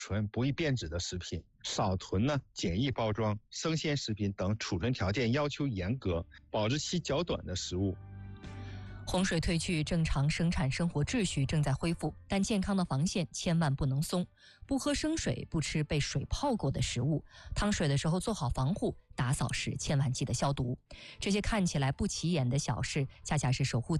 存不易变质的食品，少囤简易包装、生鲜食品等储存条件要求严格、保质期较短的食物。 洪水退去，正常生产生活秩序正在恢复，但健康的防线千万不能松。不喝生水，不吃被水泡过的食物，烫水的时候做好防护，打扫时千万记得消毒。这些看起来不起眼的小事，恰恰是守护